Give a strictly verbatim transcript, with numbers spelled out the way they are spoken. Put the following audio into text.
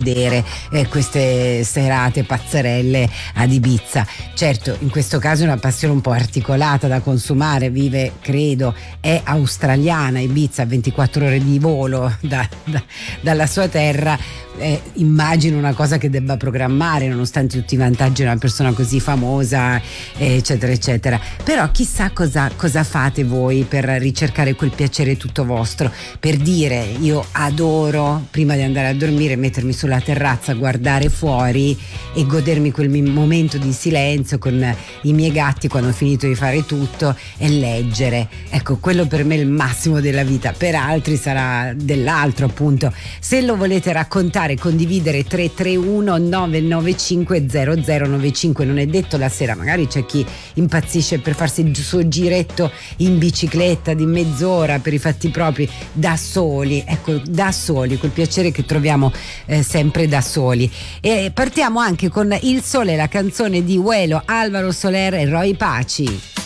godere eh, queste serate pazzerelle ad Ibiza. Certo, in questo caso è una passione un po' articolata da consumare, vive, credo, è australiana, Ibiza, ventiquattro ore di volo da, da, dalla sua terra. Eh, immagino una cosa che debba programmare, nonostante tutti i vantaggi di una persona così famosa, eh, eccetera eccetera. Però chissà cosa, cosa fate voi per ricercare quel piacere tutto vostro, per dire io adoro prima di andare a dormire mettermi sulla terrazza, guardare fuori e godermi quel momento di silenzio con i miei gatti quando ho finito di fare tutto e leggere. Ecco, quello per me è il massimo della vita, per altri sarà dell'altro, appunto. Se lo volete raccontare, condividere, tre tre uno nove nove cinque zero zero nove cinque. Non è detto la sera, magari c'è chi impazzisce per farsi il suo giretto in bicicletta di mezz'ora per i fatti propri da soli, ecco, da soli, quel piacere che troviamo eh, sempre da soli. E partiamo anche con Il Sole, la canzone di Uelo, Alvaro Soler e Roy Paci.